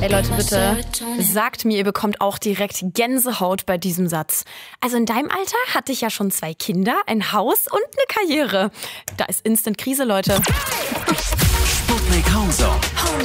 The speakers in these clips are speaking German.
Ey Leute, bitte sagt mir, ihr bekommt auch direkt Gänsehaut bei diesem Satz. Also in deinem Alter hatte ich ja schon 2 Kinder, ein Haus und eine Karriere. Da ist Instant Krise, Leute. Sputnik Homezone.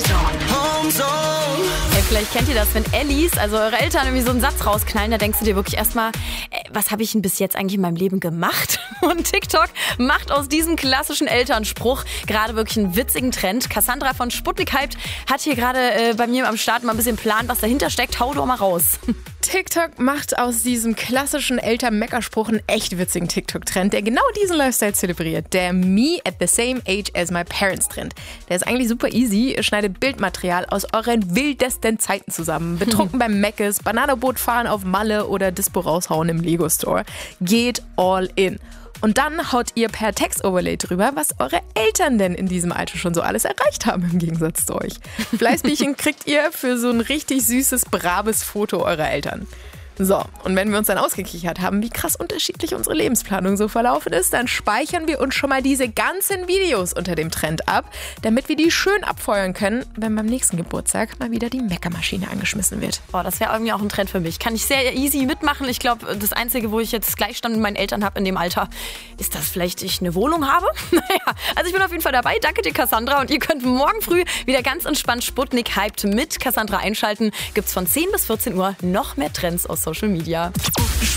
Hey, vielleicht kennt ihr das, wenn Ellis, also eure Eltern, irgendwie so einen Satz rausknallen, da denkst du dir wirklich erstmal, was habe ich denn bis jetzt eigentlich in meinem Leben gemacht? Und TikTok macht aus diesem klassischen Elternspruch gerade wirklich einen witzigen Trend. Cassandra von Sputnik Hyped hat hier gerade bei mir am Start mal ein bisschen Plan, was dahinter steckt. Hau doch mal raus. TikTok macht aus diesem klassischen Eltern-Meckerspruch einen echt witzigen TikTok-Trend, der genau diesen Lifestyle zelebriert. Der Me at the same age as my parents Trend. Der ist eigentlich super easy, schneidet Bildmaterial aus euren wildesten Zeiten zusammen. Betrunken beim Meckes, Bananaboot fahren auf Malle oder Dispo raushauen im Lego Store. Geht all in. Und dann haut ihr per Text-Overlay drüber, was eure Eltern denn in diesem Alter schon so alles erreicht haben im Gegensatz zu euch. Fleißbierchen kriegt ihr für so ein richtig süßes, braves Foto eurer Eltern. So, und wenn wir uns dann ausgekichert haben, wie krass unterschiedlich unsere Lebensplanung so verlaufen ist, dann speichern wir uns schon mal diese ganzen Videos unter dem Trend ab, damit wir die schön abfeuern können, wenn beim nächsten Geburtstag mal wieder die Meckermaschine angeschmissen wird. Boah, das wäre irgendwie auch ein Trend für mich. Kann ich sehr easy mitmachen. Ich glaube, das Einzige, wo ich jetzt Gleichstand mit meinen Eltern habe in dem Alter, ist, dass vielleicht ich eine Wohnung habe. Naja, also ich bin auf jeden Fall dabei. Danke dir, Cassandra. Und ihr könnt morgen früh wieder ganz entspannt Sputnik Hyped mit Cassandra einschalten. Gibt's von 10 bis 14 Uhr noch mehr Trends aus Social Media.